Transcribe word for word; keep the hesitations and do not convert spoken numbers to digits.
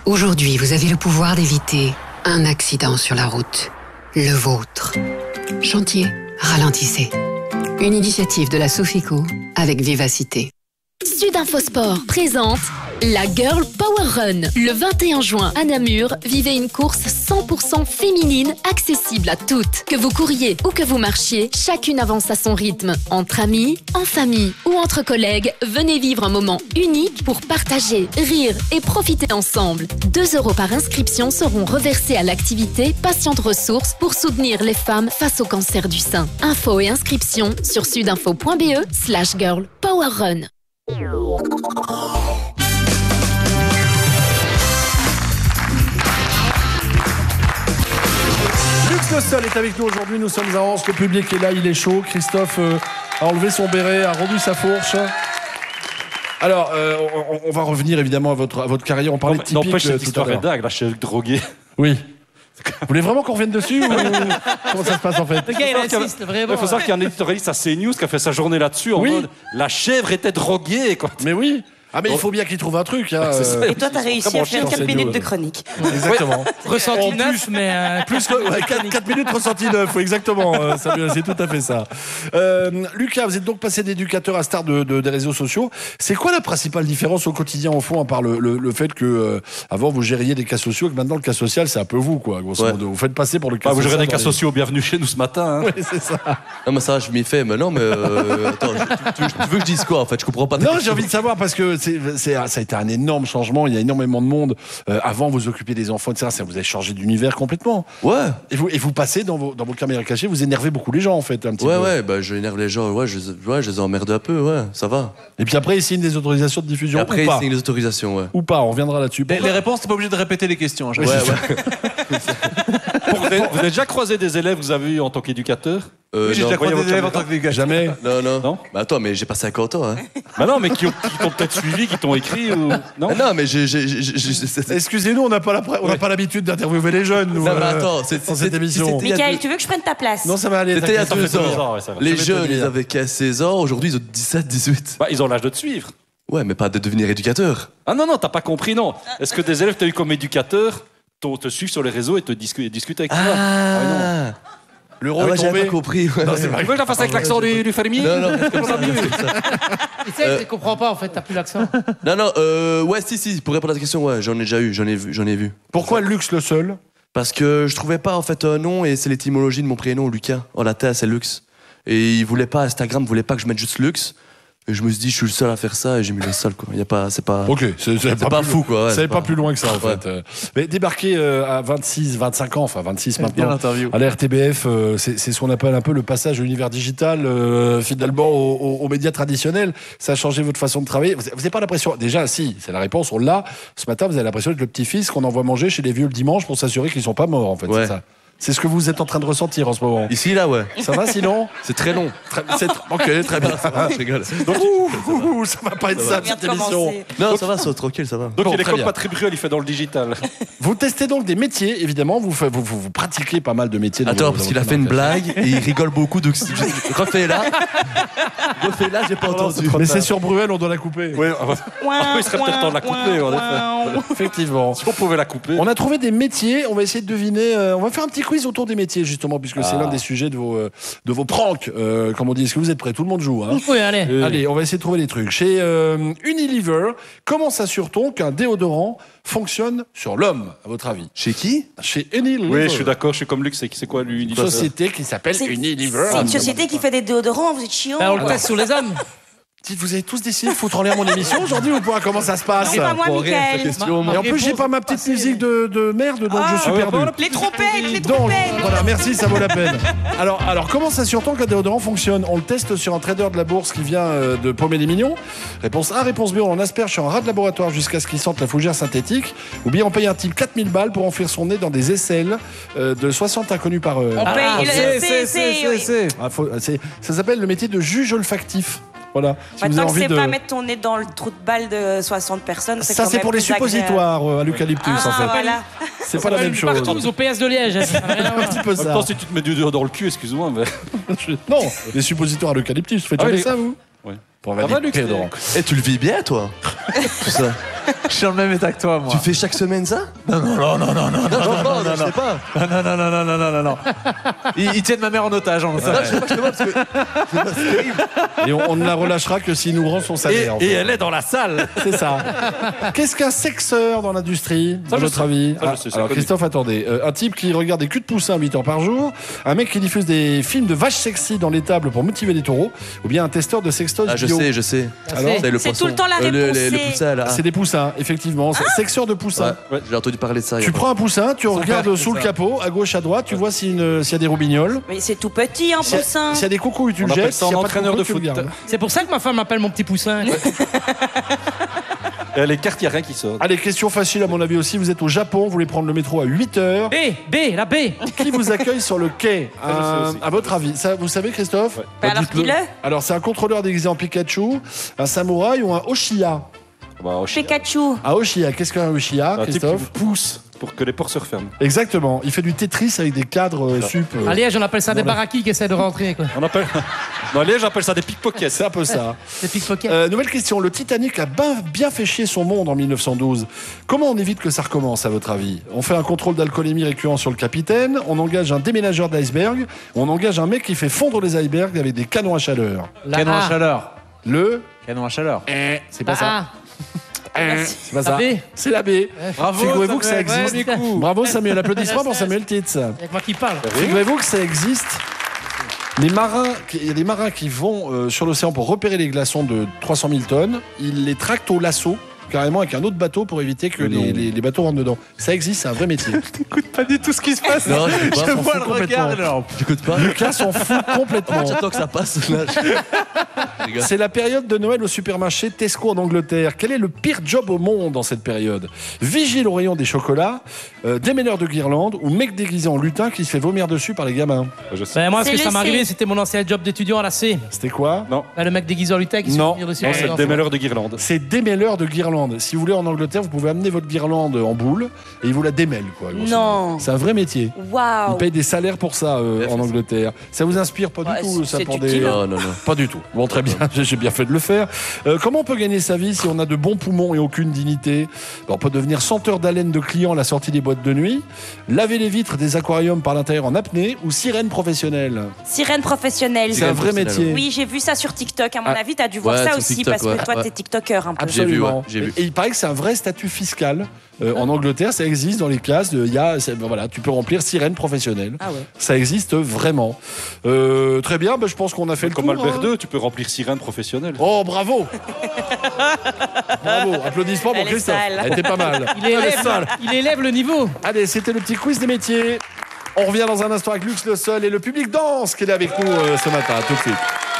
Aujourd'hui, vous avez le pouvoir d'éviter un accident sur la route. Le vôtre. Chantier, ralentissez. Une initiative de la Sofico avec vivacité. Sudinfosport présente la Girl Power Run. Le vingt et un juin à Namur, vivez une course cent pour cent féminine accessible à toutes. Que vous couriez ou que vous marchiez, chacune avance à son rythme. Entre amis, en famille ou entre collègues, venez vivre un moment unique pour partager, rire et profiter ensemble. deux euros par inscription seront reversés à l'activité Patientes Ressources pour soutenir les femmes face au cancer du sein. Infos et inscriptions sur sudinfo.be slash girl power run. Lux Le Seul est avec nous aujourd'hui, nous sommes à Anse, le public est là, il est chaud. Christophe euh, a enlevé son béret, a rendu sa fourche. Alors, euh, on, on va revenir évidemment à votre, à votre carrière, on parlait de typique. N'empêche, cette euh, tout histoire à est l'heure. dingue, la chèvre droguée. Oui. Vous voulez vraiment qu'on revienne dessus ou... Comment ça se passe en fait? Le gars, il insiste, vraiment. Il faut savoir qu'il y a un éditorialiste à CNews qui a fait sa journée là-dessus en Oui. mode la chèvre était droguée. Quoi. Mais oui. Ah mais il faut bien qu'il trouve un truc. Hein, euh... Et toi, t'as réussi à faire quatre minutes de chronique. Exactement. Ressenti En neuf, mais euh, Plus que ouais, quatre minutes ressenti neuf, oui, exactement. Euh, ça, c'est tout à fait ça. Euh, Lucas, vous êtes donc passé d'éducateur à star de, de, des réseaux sociaux. C'est quoi la principale différence au quotidien, au fond, à part le, le, le fait que euh, avant vous gériez des cas sociaux, et que maintenant le cas social, c'est un peu vous, quoi. Grosso Ouais. modo. Vous faites passer pour le cas Ah, vous social. gérez des cas dans les- sociaux, bienvenue chez nous ce matin. Hein. Oui, c'est ça. Non, mais ça, je m'y fais, mais non, mais euh, attends, je- tu, tu- tu veux que je dise quoi en fait? Je comprends pas. ta Non, question. j'ai envie de savoir parce que c'est, c'est, ça a été un énorme changement. Il y a énormément de monde. Euh, avant, vous occupiez des enfants, et cetera. Ça vous avez changé d'univers complètement. Ouais, Et vous, et vous passez dans vos, dans vos caméras cachées, vous énervez beaucoup les gens en fait, un petit ouais, peu. ouais, bah je énerve les gens, ouais, je, ouais, je les emmerde un peu, ouais, ça va. Et puis après, ils signent des autorisations de diffusion Et après, ou ils pas. signent les autorisations, ouais. Ou pas, on reviendra là-dessus. les, les réponses, t'es pas obligé de répéter les questions. Ouais, ouais. Vous avez, vous avez déjà croisé des élèves que vous avez eu en tant qu'éducateur? Euh, Oui, j'ai non. déjà croisé voyez des élèves en votre tant que dégâts. Jamais. Non, non. Non Bah attends, mais j'ai pas cinquante ans, hein. Bah non, mais qui, ont- qui t'ont peut-être suivi, qui t'ont écrit ou... Non, Ah non, mais j'ai. j'ai- j'ai- j'ai- c'est- Excusez-nous, on n'a pas, la pr- on n'a pas l'habitude d'interviewer les jeunes, nous. Non, mais euh, attends, c'est- dans c'est- cette émission. c'était- il y a Michael, deux- tu veux que je prenne ta place? Non, ça va aller. C'était il y a t'inquiète, deux ça fait deux ans. ans, ouais, ça va. Les Ça fait jeunes, plaisir. ils avaient qu'à seize ans, aujourd'hui ils ont dix-sept, dix-huit. bah, ils ont l'âge de te suivre. Ouais, mais pas de devenir éducateur. Ah non, non, t'as pas compris, non. Est-ce que des élèves que t'as eu comme éducateur t'ont- te suivent sur les réseaux et te discu- discutent avec toi? Ah oui, non. Ah, L'euro ah ouais, est j'avais tombé. pas compris. ouais. Non, c'est vrai. Tu veux que je la fasse avec l'accent du, du fermier? Non, non, c'est comme ça, c'est comme ça. Tu sais, tu comprends pas en fait, t'as plus l'accent. Non, non, euh, ouais, si, si, pour répondre à ta question, ouais, j'en ai déjà eu, j'en ai vu, j'en ai vu. Pourquoi Lux Le Seul? Parce que je trouvais pas en fait un nom et c'est l'étymologie de mon prénom, Lucas. En latin, c'est Lux. Et il voulait pas, Instagram voulait pas que je mette juste Lux. Et je me suis dit, je suis le seul à faire ça et j'ai mis le seul, quoi. Y a pas, c'est pas. Ok, c'est, c'est pas plus- fou, quoi, ouais, ça c'est n'est pas pas- plus loin que ça, en Ouais. fait. Euh, Mais débarquer euh, à vingt-six, vingt-cinq ans, enfin vingt-six Bien maintenant, l'interview. à la R T B F, euh, c'est, c'est ce qu'on appelle un peu le passage à l'univers digital, euh, finalement, aux, aux- aux médias traditionnels. Ça a changé votre façon de travailler. Vous n'avez pas l'impression, déjà, si, c'est la réponse, on l'a. Ce matin, vous avez l'impression d'être le petit-fils qu'on envoie manger chez les vieux le dimanche pour s'assurer qu'ils ne sont pas morts, en fait. Ouais. C'est ça. C'est ce que vous êtes en train de ressentir en ce moment. Ici, là, ouais. Ça va sinon? C'est très long. Très- c'est- Ok, très bien. Ça va, je rigole. Donc, ouh, ouh, ouh, ça va pas être ça, Ça vient cette de émission. commencer. Non, ça va, c'est tranquille, ça va. Donc Bon, il est très comme bien. Patrick Bruel, il fait dans le digital. Vous testez donc des métiers, évidemment. Vous, fa- vous, vous, vous pratiquez pas mal de métiers. dans Attends, vos- parce dans qu'il a votre fait une marque. blague et il rigole beaucoup, donc si je- refais là. Refais là, j'ai pas entendu. Mais c'est sur Bruel, on doit la couper. Oui, il serait peut-être temps de la couper, en effet. Effectivement. Si on pouvait la couper. On a trouvé des métiers. On va essayer de deviner. euh, on va faire un petit quiz autour des métiers, justement, puisque c'est Ah. l'un des sujets de vos, euh, de vos pranks, euh, comme on dit. Est-ce que vous êtes prêts? Tout le monde joue. Hein Oui, allez. Euh, Allez, on va essayer de trouver des trucs. Chez euh, Unilever, comment s'assure-t-on qu'un déodorant fonctionne sur l'homme, à votre avis? Chez qui? Chez Unilever. Oui, je suis d'accord, je suis comme Luc, c'est c'est quoi lui? Une société qui s'appelle C'est Unilever. c'est une société qui fait des déodorants, vous êtes chiants. Bah, on le teste sur les hommes. Dites, vous avez tous décidé de foutre en l'air mon émission aujourd'hui ou pas? Comment ça se passe? C'est pas moi, Pour rien, Michael. ta question, Et en plus, j'ai pas ma petite musique de, de merde, donc je suis Ah ouais, perdu. bon, Les trompettes, les Donc, trompettes. voilà, merci, ça vaut la peine. Alors, alors comment s'assure-t-on qu'un déodorant fonctionne? On le teste sur un trader de la bourse qui vient euh, de paumer les millions. Réponse A, réponse B, on en asperge sur un rat de laboratoire jusqu'à ce qu'il sente la fougère synthétique. Ou bien on paye un type quatre mille balles pour enfuir son nez dans des aisselles euh, de soixante inconnus par heure. On paye le c'est, c'est, c'est, oui. c'est. Ah, faut- c'est- ça s'appelle le métier de juge olfactif. Voilà. Si Bah, vous tant avez que envie c'est de... pas mettre ton nez dans le trou de balle de soixante personnes, c'est Ça, quand c'est même pour les plus agréable. suppositoires euh, à l'eucalyptus, Ah, en fait. voilà. C'est pas la même chose. Partout, au P S de Liège. Ça n'a rien à Un voir. petit peu En même ça. temps, si tu te mets du doigt dans le cul, excuse-moi, mais. Non, les suppositoires à l'eucalyptus. Vous faites Ah oui, jamais les- ça, vous? Ouais. Pour Ça va, Luc, déodorant. Eh, tu le vis bien, toi? Tout ça. Je suis dans le même état que toi, moi. Tu fais chaque semaine ça? Non, non, non, non, non, non, non, Non, non, je non, sais pas. non, non, non, non, non, non, non, non, non. Ils, ils tiennent ma mère en otage, on le sait. Non, je sais pas, je sais pas, parce que c'est terrible. Et on, on ne la relâchera que s'il nous rend son salaire. en fait. elle est dans la salle. C'est ça. Qu'est-ce qu'un sexeur dans l'industrie, Ça, à je votre sais. avis? Ça, je Ah, sais, c'est alors connu. Christophe, attendez. Euh, un type qui regarde des culs de poussin huit heures par jour, un mec qui diffuse des films de vaches sexy dans l'étable pour motiver les taureaux, ou bien un testeur de sextoys Ah, je bio. sais, je sais. Alors, C'est le C'est poisson. tout le temps la Euh, le- réponse, le- Le c'est- poussin, là. C'est des poussins, effectivement. C'est sexeur de poussins. Ouais, j'ai entendu parler de ça. il y a Tu pas prends un poussin, tu regardes père, sous c'est le ça. capot, à gauche, à droite, tu vois s'il y, a une- s'il y a des roubignoles. Mais c'est tout petit, un S'il y a- poussin. s'il y a des coucous, tu On le appelle jettes. ça S'il y un a pas entraîneur coucous, de tu le foot. gardes. C'est pour ça que ma femme m'appelle mon petit poussin. Et les cartes, il n'y a rien qui sort. Allez, question facile à mon avis aussi. Vous êtes au Japon, vous voulez prendre le métro à huit heures. B, B, la B. Qui vous accueille sur le quai? je sais Un- aussi. À votre avis, ça, vous savez, Christophe? Ouais. Bah alors, dites-le. dis-le. Alors, c'est un contrôleur déguisé en Pikachu, un samouraï ou un Oshiya? Bah, au chien. Pikachu. Un Oshiya, qu'est-ce qu'un Oshiya, Un type qui Christophe? vous pousse pour que les portes se referment. Exactement. Il fait du Tetris avec des cadres euh, sup. euh, À Liège, on appelle ça des Dans la- baraquis qui essaient de rentrer, quoi. On appelle. Dans les j'appelle ça des pickpockets. C'est un peu ça. Des pickpockets. Euh, nouvelle question. Le Titanic a ben- bien fait chier son monde en mille neuf cent douze. Comment on évite que ça recommence, à votre avis? On fait un contrôle d'alcoolémie récurrent sur le capitaine, on engage un déménageur d'iceberg, on engage un mec qui fait fondre les icebergs avec des canons à chaleur. La Canon à Ah. Ah. chaleur. Le... Canon à chaleur. Eh, c'est La pas ça. A. Eh, c'est pas La ça. B. C'est la B. Bravo. Figurez-vous que ça Samuel. existe. Ouais, premier coup. Bravo Samuel. Applaudissements pour Samuel Titz. Avec moi qui parle. Figurez-vous que ça existe. Les marins, il y a des marins qui vont euh, sur l'océan pour repérer les glaçons de trois cent mille tonnes. Ils les tractent au lasso, carrément avec un autre bateau pour éviter que les, les- les bateaux rentrent dedans. Ça existe, c'est un vrai métier. T'écoutes pas du tout ce qui se passe. Non, je Je sais pas. vois le complètement. regard, genre. T'écoutes pas? Lucas s'en fout complètement. J'attends que ça passe. Là. Les gars. C'est la période de Noël au supermarché Tesco en Angleterre. Quel est le pire job au monde dans cette période? Vigile au rayon des chocolats, euh, démêleur de guirlandes ou mec déguisé en lutin qui se fait vomir dessus par les gamins? Je sais. Ben, moi, ce C'est que ça le m'est arrivé, C. c'était mon ancien job d'étudiant à la C. C'était quoi? Non, Ben, le mec déguisé en lutin qui se Non. fait venir dessus. non par c'est les le enfants. démêleur de guirlandes. C'est démêleur de guirlandes. Si vous voulez en Angleterre, vous pouvez amener votre guirlande en boule et ils vous la démêlent, quoi. grosso Non. modo. C'est un vrai métier. Waouh. Ils payent des salaires pour ça euh, Ouais, en c'est ça. Angleterre. Ça vous inspire pas du Ouais, tout, c'est- ça, c'est pour utile. des... Non, non, non. Pas du tout. Bon, très bien, j'ai bien fait de le faire. Euh, comment on peut gagner sa vie si on a de bons poumons et aucune dignité? Ben, on peut devenir senteur d'haleine de clients à la sortie des boîtes de nuit, laver les vitres des aquariums par l'intérieur en apnée ou sirène professionnelle. Sirène professionnelle. C'est un vrai professionnelle, métier. Oui, j'ai vu ça sur TikTok. À mon Ah. avis, t'as dû voir Ouais, ça sur aussi TikTok, parce que ouais, toi, ouais. t'es TikToker un peu. J'ai vu, ouais, Absolument. j'ai vu. Et, et il paraît que c'est un vrai statut fiscal. Euh, en Angleterre, ça existe dans les cases. de- Il y a, c'est- ben voilà, tu peux remplir sirène professionnelle. Ah ouais. Ça existe vraiment. Euh, très bien, ben, je pense qu'on a fait le Comme tour. Albert hein. deux, tu peux remplir sirène professionnelle. Oh, bravo Bravo, applaudissements pour Elle est Christophe. sale. Elle était pas mal. Il élève, il élève le niveau. Allez, c'était le petit quiz des métiers. On revient dans un instant avec Lux Le Seul et le public danse qui est là avec nous euh, ce matin. À tout de suite.